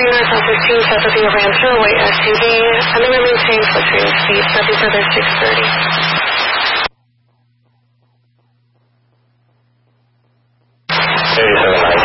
north on 15 south of the Iran Thruway SUV. Minimum maintained fluctuating speed, nothing further 630. Hey, 79.